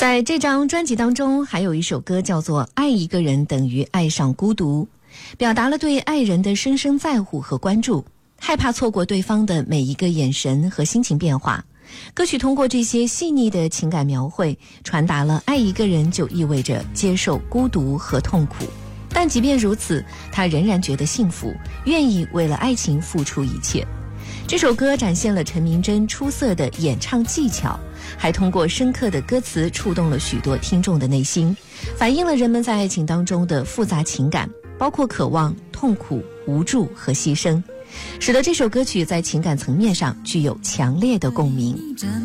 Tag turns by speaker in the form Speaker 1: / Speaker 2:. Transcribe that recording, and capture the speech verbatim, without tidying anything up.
Speaker 1: 在这张专辑当中，还有一首歌叫做《爱一个人等于爱上孤独》，表达了对爱人的深深在乎和关注，害怕错过对方的每一个眼神和心情变化。歌曲通过这些细腻的情感描绘，传达了爱一个人就意味着接受孤独和痛苦，但即便如此，他仍然觉得幸福，愿意为了爱情付出一切。这首歌展现了陈明真出色的演唱技巧，还通过深刻的歌词触动了许多听众的内心，反映了人们在爱情当中的复杂情感，包括渴望、痛苦、无助和牺牲，使得这首歌曲在情感层面上具有强烈的共鸣。